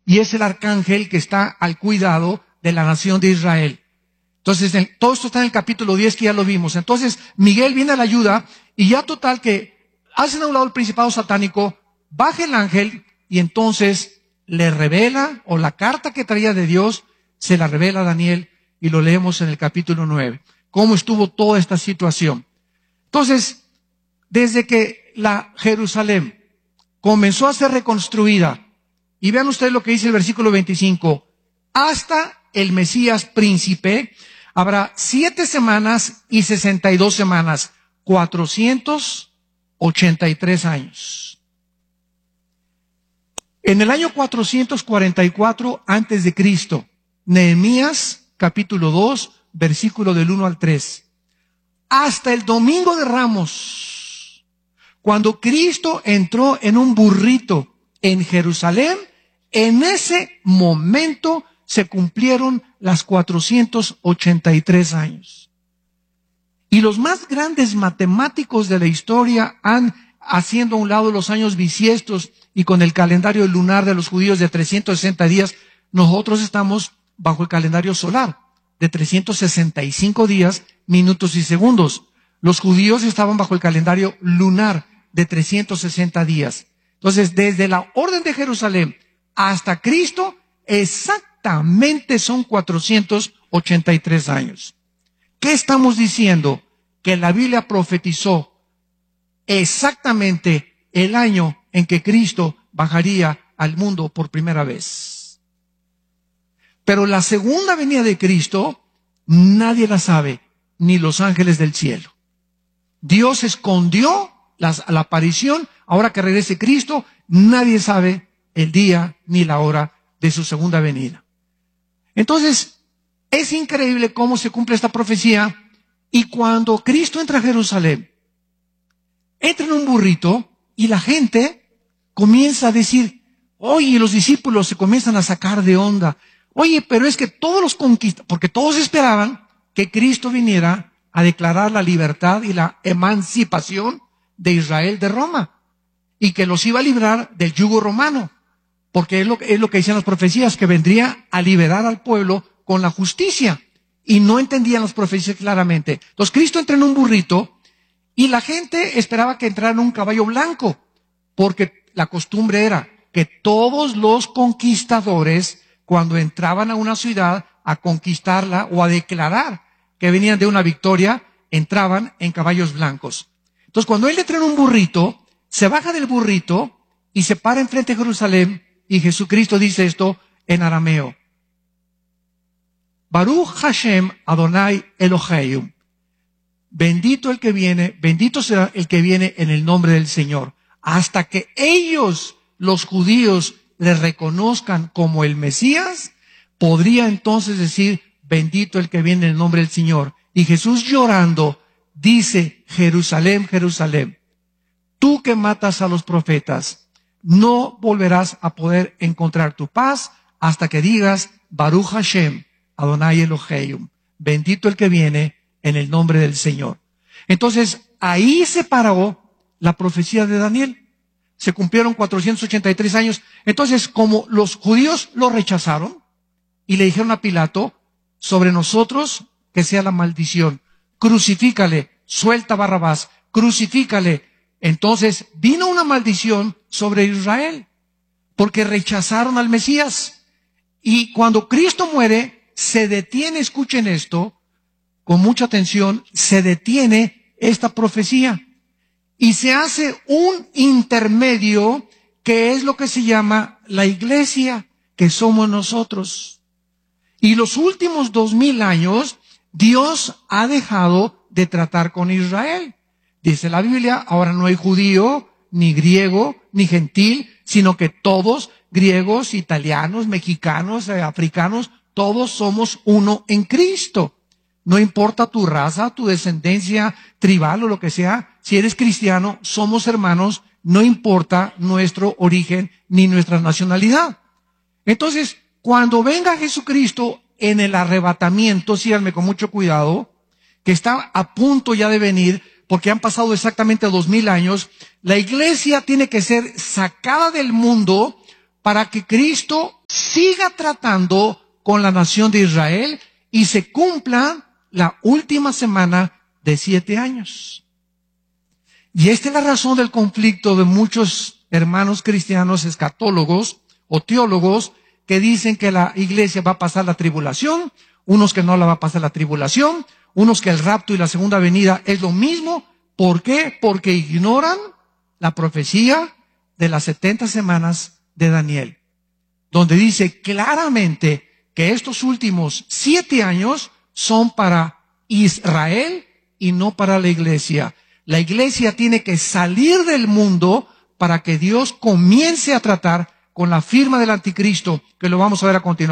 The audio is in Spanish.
y es el arcángel que está al cuidado de la nación de Israel. Entonces, todo esto está en el capítulo 10 que ya lo vimos. Entonces, Miguel viene a la ayuda y ya total que hacen a un lado el principado satánico, baja el ángel y entonces le revela, o la carta que traía de Dios, se la revela a Daniel y lo leemos en el capítulo 9. Cómo estuvo toda esta situación. Entonces, desde que la Jerusalén comenzó a ser reconstruida, y vean ustedes lo que dice el versículo 25, hasta el Mesías príncipe, habrá 7 semanas y 62 semanas, 483 años. En el año 444 antes de Cristo, Nehemías, capítulo 2, versículo del 1 al 3. Hasta el domingo de Ramos, cuando Cristo entró en un burrito en Jerusalén, en ese momento se cumplieron las 483 años. Y los más grandes matemáticos de la historia han, haciendo a un lado los años bisiestos y con el calendario lunar de los judíos de 360 días, nosotros estamos bajo el calendario solar de 365 días, minutos y segundos. Los judíos estaban bajo el calendario lunar de 360 días. Entonces, desde la orden de Jerusalén hasta Cristo, exactamente son 483 años. ¿Qué estamos diciendo? Que la Biblia profetizó exactamente el año en que Cristo bajaría al mundo por primera vez. Pero la segunda venida de Cristo, nadie la sabe, ni los ángeles del cielo. Dios escondió la aparición. Ahora que regrese Cristo, nadie sabe el día ni la hora de su segunda venida. Entonces, es increíble cómo se cumple esta profecía. Y cuando Cristo entra a Jerusalén, entra en un burrito y la gente comienza a decir, oye, los discípulos se comienzan a sacar de onda. Oye, pero es que todos los conquistadores, porque todos esperaban que Cristo viniera a declarar la libertad y la emancipación de Israel de Roma, y que los iba a librar del yugo romano, porque es lo que decían las profecías, que vendría a liberar al pueblo con la justicia, y no entendían las profecías claramente. Entonces Cristo entra en un burrito, y la gente esperaba que entrara en un caballo blanco, porque la costumbre era que todos los conquistadores, cuando entraban a una ciudad a conquistarla o a declarar que venían de una victoria, entraban en caballos blancos. Entonces, cuando él entra en un burrito, se baja del burrito y se para enfrente de Jerusalén, y Jesucristo dice esto en arameo. Baruch Hashem Adonai Eloheinu. Bendito el que viene, bendito será el que viene en el nombre del Señor. Hasta que ellos, los judíos, le reconozcan como el Mesías, podría entonces decir, bendito el que viene en el nombre del Señor. Y Jesús, llorando, dice, Jerusalén, Jerusalén, tú que matas a los profetas, no volverás a poder encontrar tu paz hasta que digas, Baruch Hashem Adonai Eloheinu, bendito el que viene en el nombre del Señor. Entonces, ahí se paró la profecía de Daniel. Se cumplieron 483 años. Entonces, como los judíos lo rechazaron y le dijeron a Pilato, sobre nosotros que sea la maldición, crucifícale, suelta a Barrabás, crucifícale. Entonces vino una maldición sobre Israel, porque rechazaron al Mesías. Y cuando Cristo muere, se detiene, escuchen esto, con mucha atención, se detiene esta profecía. Y se hace un intermedio, que es lo que se llama la iglesia, que somos nosotros. Y los últimos 2000 años, Dios ha dejado de tratar con Israel. Dice la Biblia, ahora no hay judío, ni griego, ni gentil, sino que todos, griegos, italianos, mexicanos, africanos, todos somos uno en Cristo. No importa tu raza, tu descendencia tribal o lo que sea, si eres cristiano, somos hermanos, no importa nuestro origen ni nuestra nacionalidad. Entonces, cuando venga Jesucristo en el arrebatamiento, síganme con mucho cuidado, que está a punto ya de venir, porque han pasado exactamente 2000 años, la iglesia tiene que ser sacada del mundo para que Cristo siga tratando con la nación de Israel y se cumpla la última semana de 7 años. Y esta es la razón del conflicto de muchos hermanos cristianos escatólogos o teólogos que dicen que la iglesia va a pasar la tribulación, unos que no la va a pasar la tribulación, unos que el rapto y la segunda venida es lo mismo. ¿Por qué? Porque ignoran la profecía de las 70 semanas de Daniel, donde dice claramente que estos últimos 7 años son para Israel y no para la iglesia. La iglesia tiene que salir del mundo para que Dios comience a tratar con la firma del anticristo, que lo vamos a ver a continuación.